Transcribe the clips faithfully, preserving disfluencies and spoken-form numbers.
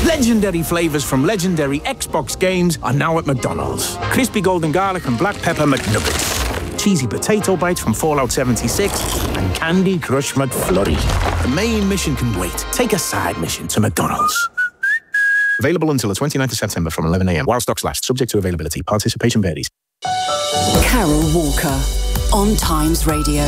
Legendary flavours from legendary Xbox games are now at McDonald's. Crispy golden garlic and black pepper McNuggets. Cheesy potato bites from Fallout seventy-six. And Candy Crush McFlurry. The main mission can wait. Take a side mission to McDonald's. Available until the twenty-ninth of September from eleven a.m. while stocks last. Subject to availability. Participation varies. Carol Walker on Times Radio.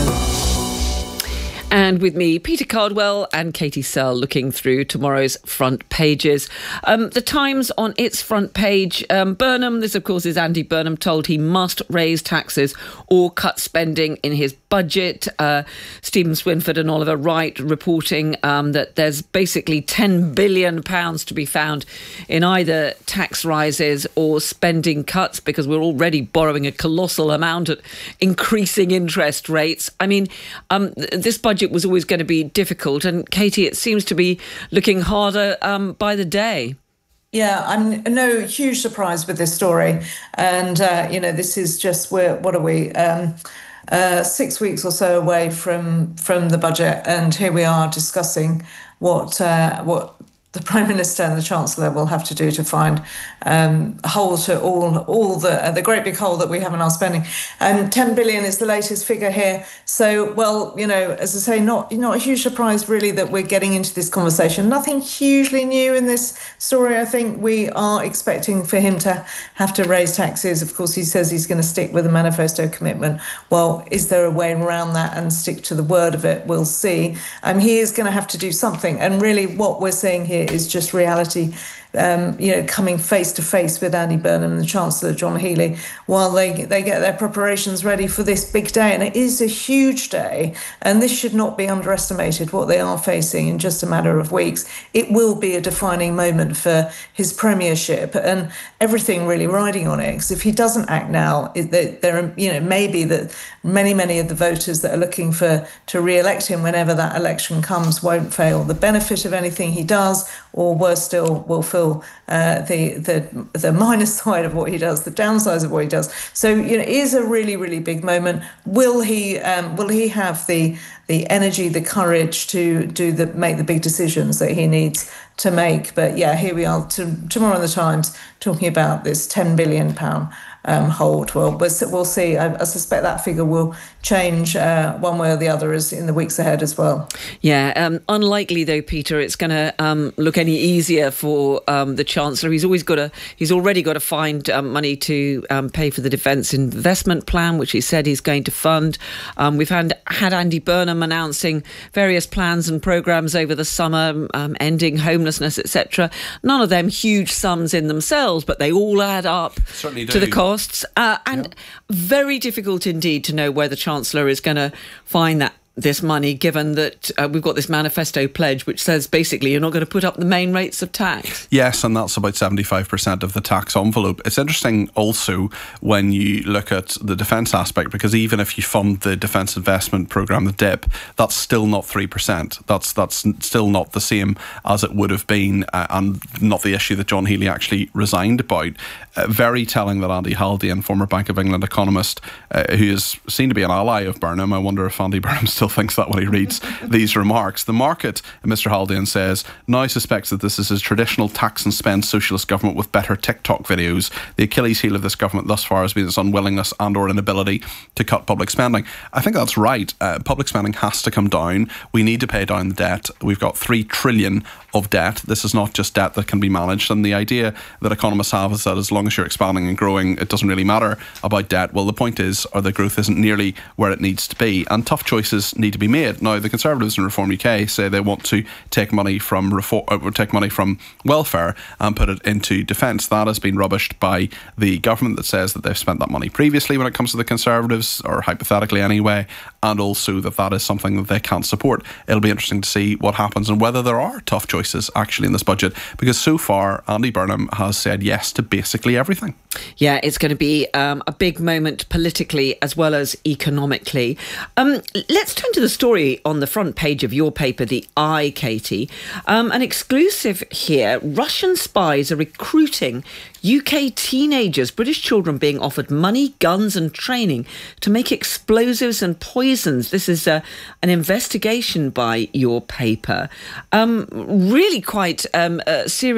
And with me, Peter Cardwell and Katie Searle, looking through tomorrow's front pages. Um, the Times on its front page, um, Burnham, this of course is Andy Burnham, told he must raise taxes or cut spending in his budget. Uh, Stephen Swinford and Oliver Wright reporting um, that there's basically ten billion pounds to be found in either tax rises or spending cuts, because we're already borrowing a colossal amount at increasing interest rates. I mean, um, th- this budget was always going to be difficult, and Katie, it seems to be looking harder um, by the day. Yeah, I'm no huge surprise with this story, and uh, you know, this is just we're what are we um, uh, six weeks or so away from from the budget, and here we are discussing what uh, what the Prime Minister and the Chancellor will have to do to find um, a hole to all all the uh, the great big hole that we have in our spending. And ten billion is the latest figure here. So, well, you know, as I say, not not a huge surprise really that we're getting into this conversation. Nothing hugely new in this story. I think we are expecting for him to have to raise taxes. Of course, he says he's going to stick with the manifesto commitment. Well, is there a way around that and stick to the word of it? We'll see. Um, he is going to have to do something. And really what we're seeing here is just reality, um, you know, coming face to face with Andy Burnham and the Chancellor, John Healey, while they they get their preparations ready for this big day. And it is a huge day, and this should not be underestimated, what they are facing in just a matter of weeks. It will be a defining moment for his premiership, and everything really riding on it. Because if he doesn't act now, it, there, you know, maybe that many, many of the voters that are looking for to re-elect him whenever that election comes won't fail the benefit of anything he does, or worse still, will feel uh, the the the minus side of what he does, the downsides of what he does. So, you know, it is a really, really big moment. Will he um, will he have the the energy, the courage to do the make the big decisions that he needs to make? But yeah, here we are to, tomorrow in the Times talking about this ten billion pound um, hold. Well, we'll see. I, I suspect that figure will change uh, one way or the other as in the weeks ahead as well. Yeah, um, unlikely though, Peter, it's going to um, look any easier for um, the Chancellor. He's always got to. He's already got to find um, money to um, pay for the Defence Investment Plan, which he said he's going to fund. Um, we've had had Andy Burnham announcing various plans and programmes over the summer, um, ending homelessness, et cetera. None of them huge sums in themselves, but they all add up Certainly to do. the costs. Uh, and yeah. Very difficult indeed to know where the Chancellor is going to find that this money, given that uh, we've got this manifesto pledge which says basically you're not going to put up the main rates of tax. Yes, and that's about seventy-five percent of the tax envelope. It's interesting also when you look at the defence aspect, because even if you fund the Defence Investment Programme, the D I P, that's still not three percent. That's that's still not the same as it would have been, uh, and not the issue that John Healey actually resigned about. Uh, very telling that Andy Haldean, former Bank of England economist, uh, who is seen to be an ally of Burnham, I wonder if Andy Burnham still thinks that when he reads these remarks. The market, Mr Haldean says, now suspects that this is a traditional tax and spend socialist government with better TikTok videos. The Achilles heel of this government thus far has been its unwillingness and or inability to cut public spending. I think that's right. Uh, public spending has to come down. We need to pay down the debt. We've got three trillion of debt. This is not just debt that can be managed, and the idea that economists have is that as long as you're expanding and growing, it doesn't really matter about debt. Well, the point is, or the growth isn't nearly where it needs to be, and tough choices need to be made. Now, the Conservatives in Reform U K say they want to take money from reform, or take money from welfare and put it into defence. That has been rubbished by the government that says that they've spent that money previously when it comes to the Conservatives, or hypothetically anyway, and also that that is something that they can't support. It'll be interesting to see what happens and whether there are tough choices actually in this budget, because so far Andy Burnham has said yes to basically everything. Yeah, it's going to be um, a big moment politically as well as economically. Um, let's turn to the story on the front page of your paper, The Eye, Katie. Um, an exclusive here. Russian spies are recruiting U K teenagers, British children being offered money, guns and training to make explosives and poisons. This is uh, an investigation by your paper. Um, really quite um, uh, serious.